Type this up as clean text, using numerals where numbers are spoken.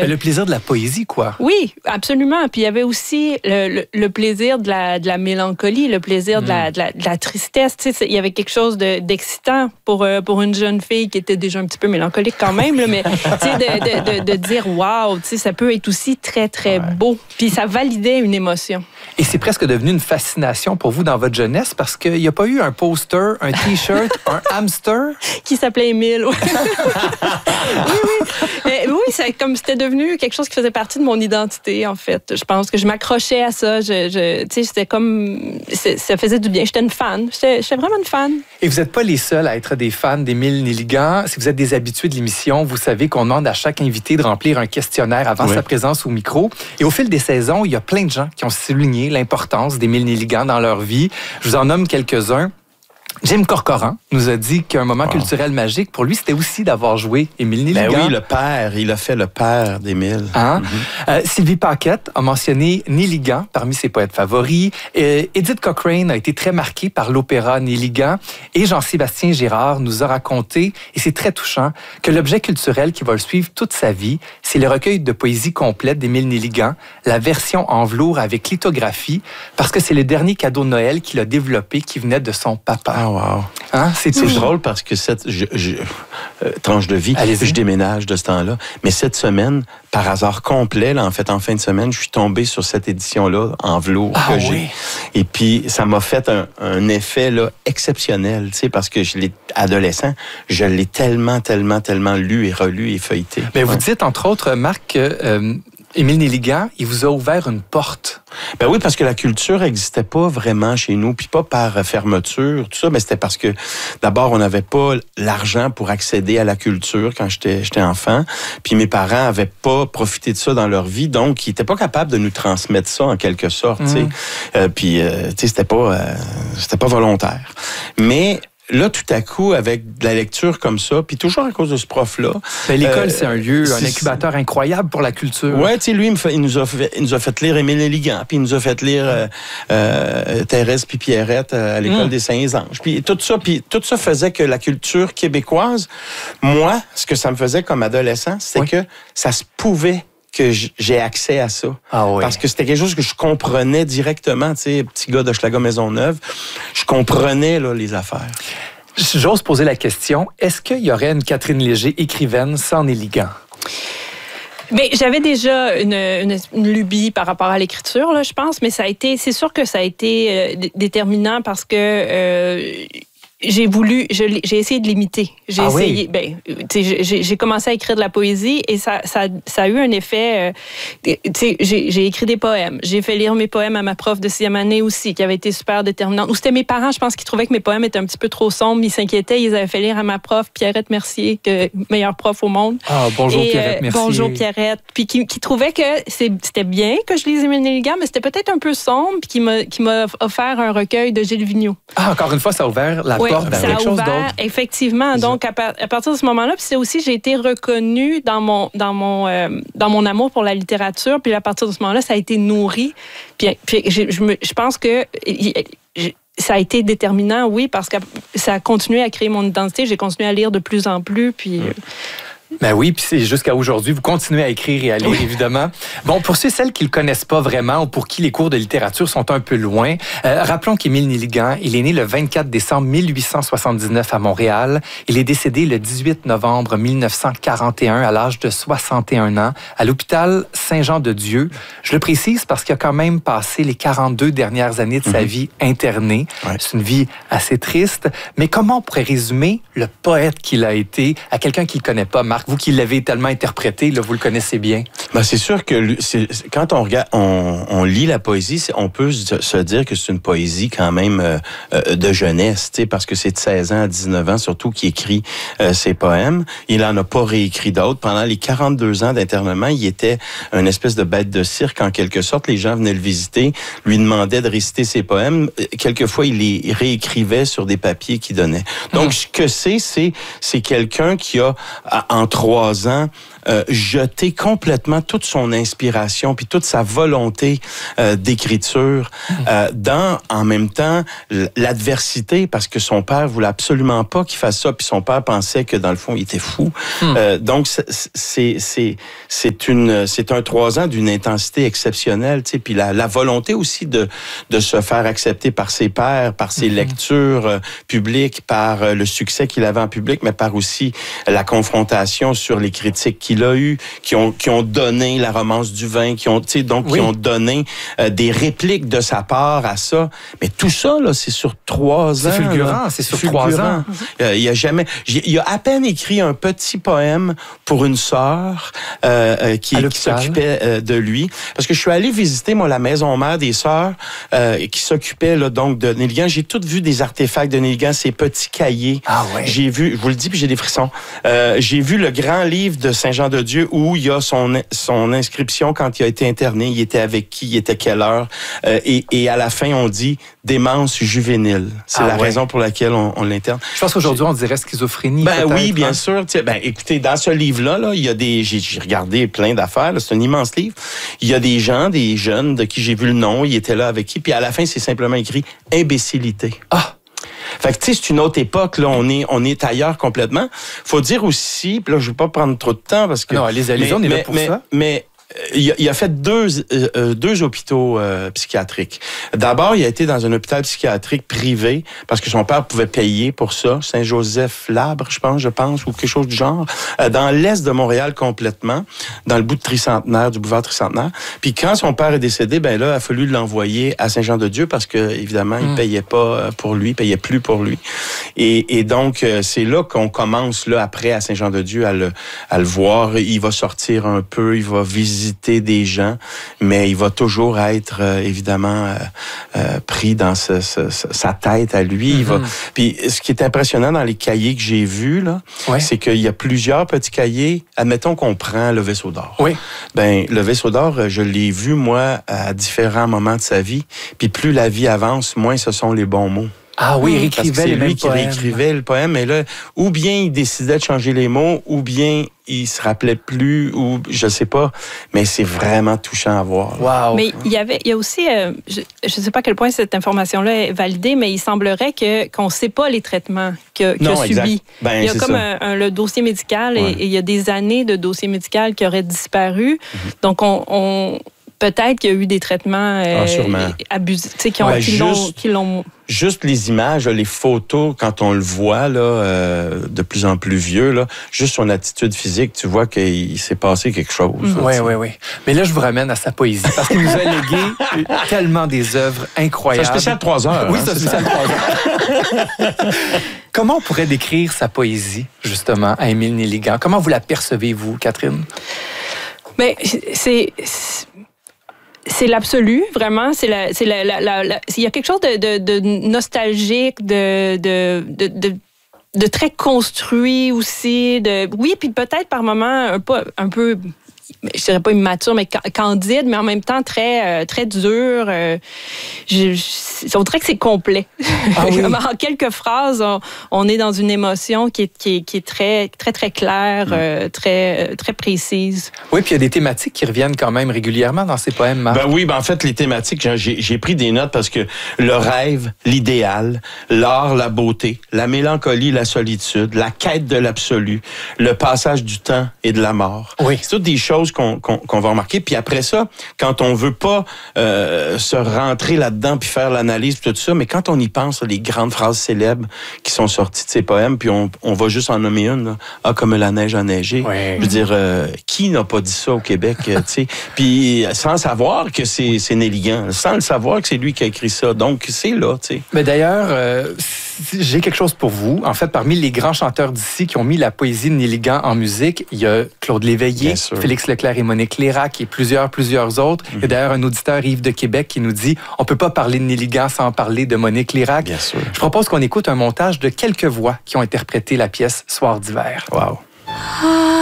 le plaisir de la poésie, quoi. Oui, absolument. Puis il y avait aussi le plaisir de la mélancolie, le plaisir de la tristesse. Tu sais, il y avait quelque chose d'excitant pour une jeune fille qui était déjà un petit peu mélancolique quand même, là, mais tu sais, de dire wow, tu sais, ça peut être aussi très, très beau. Puis ça validait une émotion. Et c'est presque devenu une fascination pour vous dans votre jeunesse parce qu'il n'y a pas eu un poster, un T-shirt, un hamster. Qui s'appelait Émile. Oui. Oui, comme c'était devenu quelque chose qui faisait partie de mon identité, en fait. Je pense que je m'accrochais à ça. Tu sais, c'était comme... Ça faisait du bien. J'étais une fan. J'étais vraiment une fan. Et vous n'êtes pas les seuls à être des fans d'Émile Nelligan. Si vous êtes des habitués de l'émission, vous savez qu'on demande à chaque invité de remplir un questionnaire avant sa présence au micro. Et au fil des saisons, il y a plein de gens qui ont souligné l'importance d'Émile Nelligan dans leur vie. Je vous en nomme quelques-uns. Jim Corcoran nous a dit qu'un moment culturel magique, pour lui, c'était aussi d'avoir joué Émile Nelligan. Ben oui, le père. Il a fait le père d'Émile. Hein? Sylvie Paquette a mentionné Nelligan parmi ses poètes favoris. Edith Cochrane a été très marquée par l'opéra Nelligan. Et Jean-Sébastien Girard nous a raconté, et c'est très touchant, que l'objet culturel qui va le suivre toute sa vie, c'est le recueil de poésie complète d'Émile Nelligan, la version en velours avec lithographie, parce que c'est le dernier cadeau de Noël qu'il a développé qui venait de son papa. Ah, wow. Hein? C'est drôle parce que cette tranche de vie, je déménage de ce temps-là. Mais cette semaine, par hasard complet, là, en fin de semaine, je suis tombé sur cette édition-là en velours que j'ai. Et puis, ça m'a fait un effet là, exceptionnel, tu sais, parce que adolescent, je l'ai tellement lu et relu et feuilleté. Mais vous dites, entre autres, Marc, que Émile Nelligan, il vous a ouvert une porte. Ben oui, parce que la culture n'existait pas vraiment chez nous, puis pas par fermeture, tout ça, mais c'était parce que, d'abord, on n'avait pas l'argent pour accéder à la culture quand j'étais enfant, puis mes parents n'avaient pas profité de ça dans leur vie, donc ils n'étaient pas capables de nous transmettre ça en quelque sorte, tu sais. Puis, tu sais, c'était pas volontaire. Mais là, tout à coup, avec de la lecture comme ça, puis toujours à cause de ce prof-là... Ben, l'école, c'est un lieu, un incubateur incroyable pour la culture. Oui, tu sais, lui, il nous a fait lire Émile Nelligan, puis il nous a fait lire Thérèse puis Pierrette à l'École des Saints-Anges. Puis tout ça faisait que la culture québécoise, moi, ce que ça me faisait comme adolescent, c'est que ça se pouvait que j'ai accès à ça. Parce que c'était quelque chose que je comprenais directement, tu sais, petit gars d'Hochelaga-Maisonneuve, je comprenais là, les affaires. J'ose poser la question, est-ce qu'il y aurait une Catherine Léger écrivaine sans Nelligan? Mais j'avais déjà une lubie par rapport à l'écriture, là, je pense, mais c'est sûr que ça a été déterminant parce que j'ai essayé de l'imiter. J'ai commencé à écrire de la poésie et ça a eu un effet. J'ai écrit des poèmes. J'ai fait lire mes poèmes à ma prof de 6e année aussi, qui avait été super déterminante. Ou c'était mes parents, je pense, qui trouvaient que mes poèmes étaient un petit peu trop sombres. Ils s'inquiétaient. Ils avaient fait lire à ma prof, Pierrette Mercier, meilleure prof au monde. Bonjour Pierrette Mercier. Bonjour Pierrette. Puis qui trouvait que c'était bien que je lise Émile Nelligan, mais c'était peut-être un peu sombre, puis qui m'a offert un recueil de Gilles Vigneault. Encore une fois, ça a ouvert la porte à quelque chose d'autre. Effectivement. Donc, à partir de ce moment-là, puis c'est aussi, j'ai été reconnue dans mon amour pour la littérature, puis à partir de ce moment-là, ça a été nourri. Puis je pense que ça a été déterminant, oui, parce que ça a continué à créer mon identité. J'ai continué à lire de plus en plus, puis... Ben oui, puis c'est jusqu'à aujourd'hui. Vous continuez à écrire et à lire, évidemment. Bon, pour ceux et celles qui le connaissent pas vraiment ou pour qui les cours de littérature sont un peu loin, rappelons qu'Émile Nelligan, il est né le 24 décembre 1879 à Montréal. Il est décédé le 18 novembre 1941 à l'âge de 61 ans à l'hôpital Saint-Jean-de-Dieu. Je le précise parce qu'il a quand même passé les 42 dernières années de sa vie interné. C'est une vie assez triste. Mais comment on pourrait résumer le poète qu'il a été à quelqu'un qui le connaît pas, Marc? Vous qui l'avez tellement interprété, là, vous le connaissez bien. Ben, c'est sûr que quand on regarde, on lit la poésie, on peut se dire que c'est une poésie quand même de jeunesse, parce que c'est de 16 ans à 19 ans surtout qu'il écrit ses poèmes. Il en a pas réécrit d'autres. Pendant les 42 ans d'internement, il était une espèce de bête de cirque en quelque sorte. Les gens venaient le visiter, lui demandaient de réciter ses poèmes. Quelquefois, il les réécrivait sur des papiers qu'il donnait. Donc, ce que c'est quelqu'un qui a, en 3 ans, jeté complètement toute son inspiration puis toute sa volonté d'écriture dans, en même temps, l'adversité, parce que son père voulait absolument pas qu'il fasse ça, puis son père pensait que, dans le fond, il était fou. Donc, c'est un 3 ans d'une intensité exceptionnelle, tu sais, puis la volonté aussi de se faire accepter par ses pairs, par ses lectures publiques, par le succès qu'il avait en public, mais par aussi la confrontation sur les critiques qu'il a eues, qui ont donné la romance du vin, qui ont donné des répliques de sa part à ça. Mais tout ça, là, c'est sur 3 ans. C'est fulgurant, c'est sur 3 ans. Il a à peine écrit un petit poème pour une sœur qui s'occupait de lui. Parce que je suis allé visiter, moi, la maison mère des sœurs qui s'occupait là, donc de Néligan. J'ai tout vu des artefacts de Néligan, ces petits cahiers. Ah ouais. J'ai vu, je vous le dis, puis j'ai des frissons. J'ai vu le grand livre de Saint-Jean-de-Dieu où il y a son inscription quand il a été interné, il était avec qui, il était quelle heure. Et à la fin, on dit démence juvénile. C'est la raison pour laquelle on l'interne. Je pense qu'aujourd'hui, on dirait schizophrénie. Oui, bien sûr. Écoutez, dans ce livre-là, il y a j'ai regardé plein d'affaires. Là, c'est un immense livre. Il y a des gens, des jeunes de qui j'ai vu le nom. Ils étaient là avec qui. Puis à la fin, c'est simplement écrit imbécilité. Ah! Fait que, tu sais, c'est une autre époque, là. On est ailleurs complètement. Faut dire aussi, puis là, je vais pas prendre trop de temps parce que. Non, allez-y, on est là pour ça. Mais, il a fait deux hôpitaux psychiatriques. D'abord, il a été dans un hôpital psychiatrique privé parce que son père pouvait payer pour ça, Saint-Joseph-Labre, je pense, ou quelque chose du genre, dans l'est de Montréal complètement, dans le bout de Tricentenaire, du boulevard Tricentenaire. Puis quand son père est décédé, ben là, il a fallu l'envoyer à Saint-Jean-de-Dieu parce que évidemment, il payait pas pour lui, payait plus pour lui. Et donc, c'est là qu'on commence là après à Saint-Jean-de-Dieu à le voir. Il va sortir un peu, il va visiter des gens, mais il va toujours être évidemment pris dans sa tête à lui. Puis ce qui est impressionnant dans les cahiers que j'ai vus là, c'est qu'il y a plusieurs petits cahiers. Admettons qu'on prend le Vaisseau d'or. Oui. Ben le Vaisseau d'or, je l'ai vu moi à différents moments de sa vie. Puis plus la vie avance, moins ce sont les bons mots. Ah oui, il réécrivait c'est lui qui réécrivait le poème. Et là, ou bien il décidait de changer les mots, ou bien il se rappelait plus, ou je sais pas. Mais c'est vraiment touchant à voir. Wow. Mais il y a aussi, je sais pas à quel point cette information-là est validée, mais il semblerait qu'on sait pas les traitements qu'il a subis. Il y a comme le dossier médical et il y a des années de dossier médical qui auraient disparu. Donc peut-être qu'il y a eu des traitements abusifs, qui l'ont... Juste les images, les photos, quand on le voit là, de plus en plus vieux, là, juste son attitude physique, tu vois qu'il s'est passé quelque chose. Oui. Mais là, je vous ramène à sa poésie, parce qu'il nous a légué tellement des œuvres incroyables. C'est un spécial 3 heures. Oui, c'est un spécial 3 heures. Comment on pourrait décrire sa poésie, justement, à Émile Néligan? Comment vous la percevez-vous, Catherine? Mais c'est l'absolu, vraiment. Il y a quelque chose de nostalgique, de très construit aussi. Oui, puis peut-être par moments un peu, je dirais pas immature, mais candide, mais en même temps très dur. On dirait que c'est complet. Ah oui. En quelques phrases, on est dans une émotion qui est très, très, très claire, très, très précise. Oui, puis il y a des thématiques qui reviennent quand même régulièrement dans ces poèmes, Marc. En fait, les thématiques, j'ai pris des notes parce que le rêve, l'idéal, l'art, la beauté, la mélancolie, la solitude, la quête de l'absolu, le passage du temps et de la mort. Oui. C'est toutes des choses qu'on va remarquer. Puis après ça, quand on veut pas se rentrer là-dedans puis faire l'analyse puis tout ça, mais quand on y pense, les grandes phrases célèbres qui sont sorties de ces poèmes, puis on va juste en nommer une, là. Ah, comme la neige a neigé. Oui. Je veux dire, qui n'a pas dit ça au Québec, tu sais? Puis sans savoir que c'est Néligan, sans le savoir que c'est lui qui a écrit ça. Donc, c'est là, tu sais. Mais d'ailleurs, j'ai quelque chose pour vous. En fait, parmi les grands chanteurs d'ici qui ont mis la poésie de Néligan en musique, il y a Claude Léveillé, Félix Leclerc et Monique Lérac et plusieurs autres. Il y a d'ailleurs un auditeur, Yves de Québec, qui nous dit « On peut pas parler de Néligan sans parler de Monique Lérac ». Bien sûr. Je propose qu'on écoute un montage de quelques voix qui ont interprété la pièce « Soir d'hiver ». Wow.